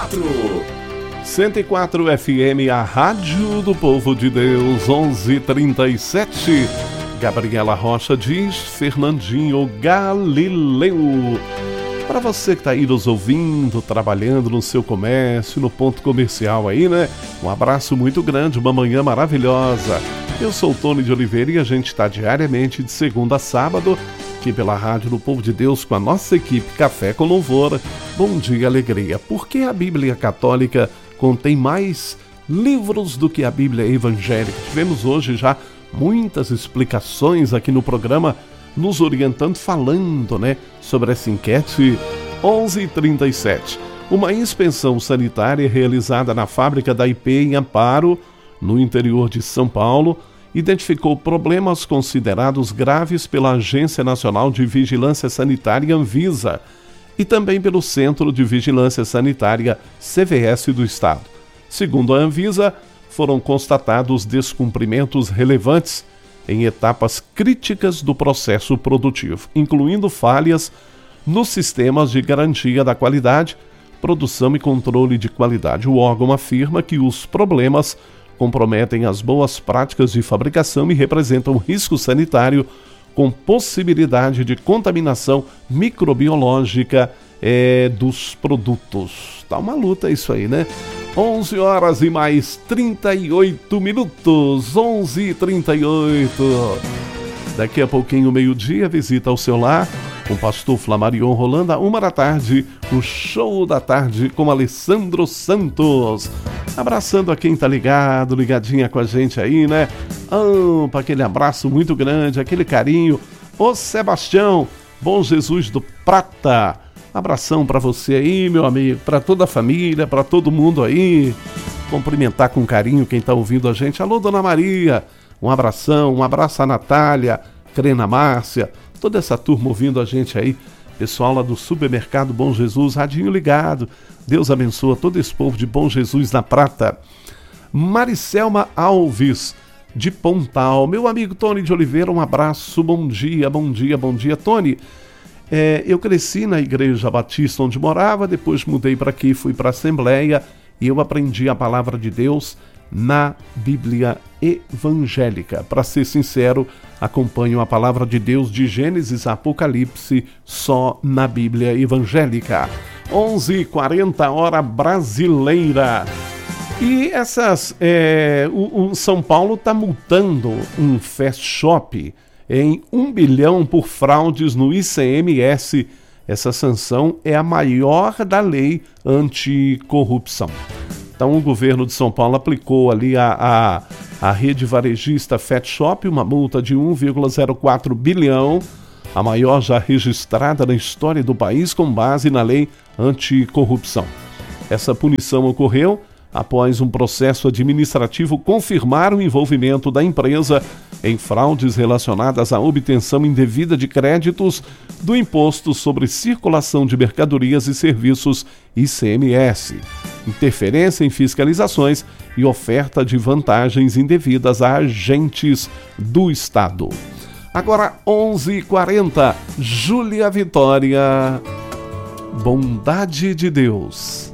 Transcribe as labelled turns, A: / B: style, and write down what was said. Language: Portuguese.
A: 104 FM, a rádio do povo de Deus, 11h37. Gabriela Rocha diz, Fernandinho Galileu. Para você que está aí nos ouvindo, trabalhando no seu comércio, no ponto comercial aí, né? Um abraço muito grande, uma manhã maravilhosa. Eu sou o Tony de Oliveira e a gente está diariamente de segunda a sábado aqui pela Rádio do Povo de Deus com a nossa equipe Café com Louvor. Bom dia, alegria. Por que a Bíblia Católica contém mais livros do que a Bíblia Evangélica? Tivemos hoje já muitas explicações aqui no programa, nos orientando, falando, né, sobre essa enquete. 11h37. Uma inspeção sanitária realizada na fábrica da IP em Amparo, no interior de São Paulo, identificou problemas considerados graves pela Agência Nacional de Vigilância Sanitária Anvisa e também pelo Centro de Vigilância Sanitária CVS do Estado. Segundo a Anvisa, foram constatados descumprimentos relevantes em etapas críticas do processo produtivo, incluindo falhas nos sistemas de garantia da qualidade, produção e controle de qualidade. O órgão afirma que os problemas comprometem as boas práticas de fabricação e representam risco sanitário com possibilidade de contaminação microbiológica dos produtos. Tá uma luta isso aí, né? 11 horas e mais 38 minutos, 11h38. Daqui a pouquinho, meio-dia, visita ao seu lar com o pastor Flamarion Rolanda, 1h, o show da tarde com Alessandro Santos. Abraçando a quem tá ligado, ligadinha com a gente aí, né? Para aquele abraço muito grande, aquele carinho. Ô Sebastião, Bom Jesus do Prata. Abração para você aí, meu amigo, para toda a família, para todo mundo aí. Cumprimentar com carinho quem tá ouvindo a gente. Alô, Dona Maria, um abração, um abraço a Natália, Crena Márcia, toda essa turma ouvindo a gente aí. Pessoal lá do Supermercado Bom Jesus, radinho ligado. Deus abençoa todo esse povo de Bom Jesus na Prata. Maricelma Alves, de Pontal. Meu amigo Tony de Oliveira, um abraço, bom dia, bom dia, bom dia. Tony, eu cresci na Igreja Batista onde morava, depois mudei para aqui, fui para a Assembleia e eu aprendi a palavra de Deus na Bíblia Evangélica. Para ser sincero, acompanho a palavra de Deus de Gênesis a Apocalipse só na Bíblia Evangélica. 11h40, hora brasileira. E o São Paulo está multando um fast shop em 1 bilhão por fraudes no ICMS. Essa sanção é a maior da lei anticorrupção. Então o governo de São Paulo aplicou ali a rede varejista Fat Shop uma multa de 1,04 bilhão, a maior já registrada na história do país com base na lei anticorrupção. Essa punição ocorreu após um processo administrativo confirmar o envolvimento da empresa em fraudes relacionadas à obtenção indevida de créditos do Imposto sobre Circulação de Mercadorias e Serviços, ICMS, interferência em fiscalizações e oferta de vantagens indevidas a agentes do Estado. Agora 11h40, Júlia Vitória, Bondade de Deus.